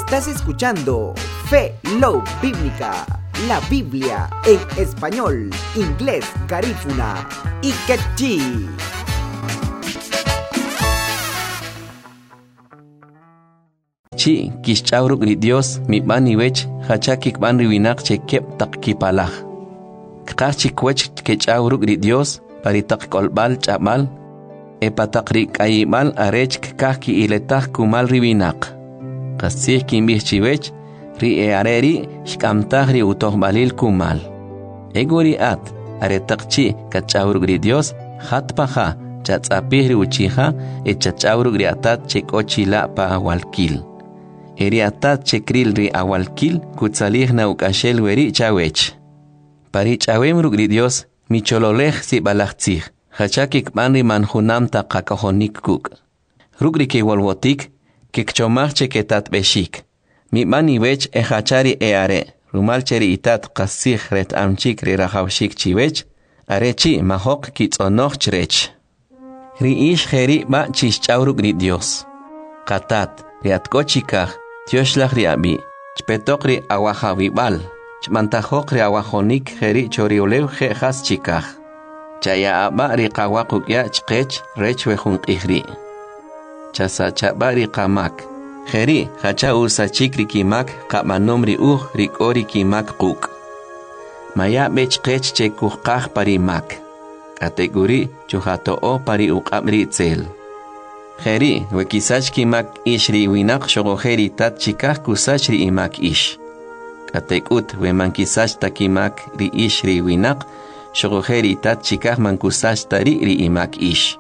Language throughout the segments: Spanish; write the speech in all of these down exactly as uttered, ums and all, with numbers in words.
Estás escuchando Fe Love Bíblica, la Biblia en español, inglés, garífuna y quechí. Chi kishchauruk ri Dios mi bani wech hachakik ban riwinak che kep tak kipalaj. Kachik wech kechchauruk ri Dios paritak kolbal chabal e patak ri kaibal arech kaki iletak kumal riwinak. Kasih kimbih chiwech ri e areri shkamtag ri utoh balil kumal. Egori at aretak chi kachchauruk ri Dios hatpaha chatzapih ri uchiha e chachchauruk ri atat chekochila pa walkil. Eri atat chekril ri awalkil kutsalih na ukashel weri chawech. Pari chawem rugri Dios mi chololej si balachtzih. Hachakik banri manjunam ta kakahonik kuk. Rugri ke walwotik kikchomach cheketat beshik. Mi mani wech e hachari e are. Rumal cheri itat kasih ret amchik ri rahawshik chiwech. Are chi mahok kitzonoch chrech. Ri ish heri ba chish chawruk ri Dios. Katat riat kochikah. Tioshlach ri abi, chpetok ri awajawibal, chmantajok ri awajonik jeri choriolew je has chikaj. Chaya aba ri kawakukya chkech rech wejunqihri. Chasa chaba ri kamak, jeri hacha usa chikri kimak kamanom ri uj ri kori kimak kuk. Maya bechkech che kukaj parimak, kategori chuhato o pari ukabri tzel. Jeri, wekisach kimak ish ri winak shogojeri tat chikaj kusach ri imak ish. Katekut we mankisach takimak ri ish ri winak shogojeri tat chikaj mankusach tari ri imak ish.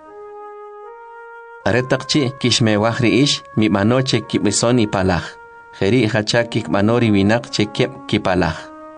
Aretakchi kishmewaj ri ish mi manoche kibisoni palaj. Jeri hacha kikmanori winak che kep kipalaj.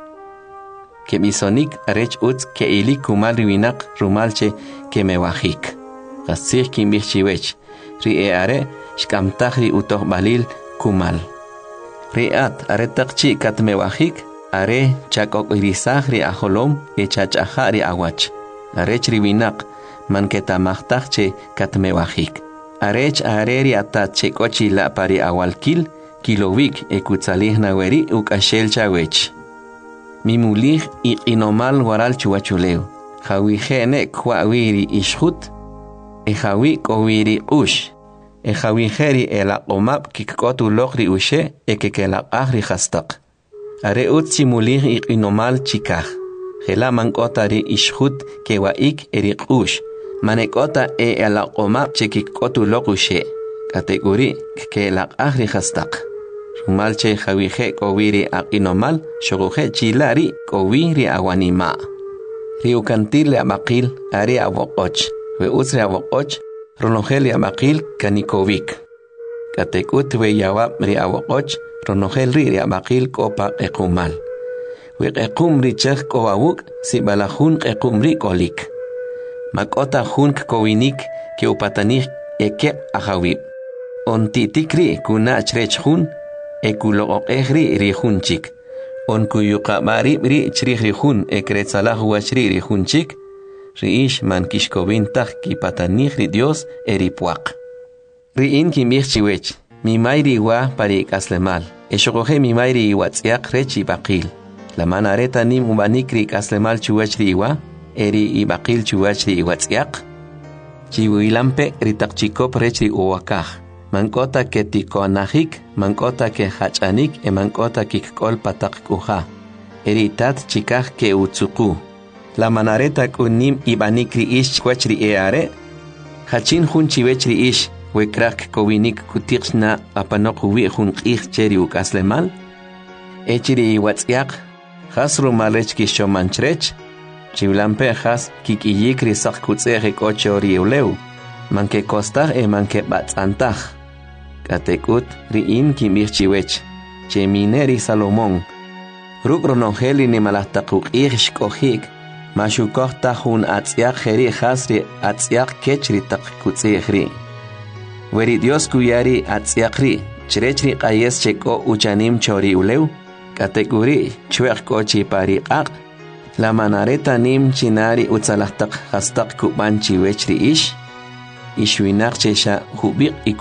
Kebisonik arech utz ke ilik kumal ri winak rumalche kemewajik. Kasih kimbih chiwech, ri e are, shkamtag ri utoh balil kumal. Ri at aretak chi katmewajik, are chakok irisag ri aholom e chachaja ri awach. Arech ri winak, man ketamagtag che katmewajik. Arech are ri atat che kochi la pari awalkil, kilowik e kutsalih naweri ukashel chawech. Mimulih i inomal waral chuachuleu. Hawihene kwa wiri ishut, Ejawi kowiri ush. Ejawi heri ela omap kikotu lokri ushe e kekela agri hastak. Are ut simulih ik inomal chikaj. Hela mankota ri ishhut kewaik erik ush. Manekota e ela omap chekikotu lokushe. Kategori kekela agri hastak. Rumalche jawi he kowiri ak inomal shogohe chilari kowiri awanima. Riukantile amakil are awokoch. We usre awokoch, ronogel yamakil kanikovik. Katekut we yawab ri awokoch, ronogel ri yamakil kopa ekumal. We ekum ri chech kowawuk, si balahun ekum ri kolik. Makota hun kowinik ke upatanik ekep ahawib. On titikri kuna chrech hun, ekulook ehri ri hunchik. On kuyukabari ri chrich ri hun ekretsalah wachri ri hunchik. Riish man kishkovintag kipatanij ri Dios eripuak. Riin kimbih chiwech, mi mayri wa pari kaslemal. Eshogoje mi mayri iwatsiak rechi bakil. La manareta nim ubanik ri kaslemal chuwech ri iwa, eri ibakil chuwech ri iwatsiak. Chiwilampe ritak chikop rechi uwakaj. Mankota ke tikoanajik, mankota ke hachanik, e mankota kikkol patak kuja. Eri tat chikaj ke utsuku. La manareta kunim ibanikri ish kwachri eare. Hachin hun chiwechri ish wekrak kowinik kutixna apanok wi hun ich cheri ukaslemal. Echiri iwatsiak. Hasru malech kishomanchrech. Chiwlampe has kikiyikri sak kutzere kocho riuleu. Manke kostag e manke batzantag. Katekut riin kimir chiwech. Chemineri Salomón. Rukronongeli ni malahtakuk ish kohik. Mashukok tahun atziak heri hasri atziak kechri tak kutzehri. Weri Dios kuyari atziakri, chrechri qayes cheko uchanim chori uleu, kategori chuek kochi pari ak, la manareta nim chinari utzalahtak hastak kubanchi wechri ish, ishwinak chesha hubik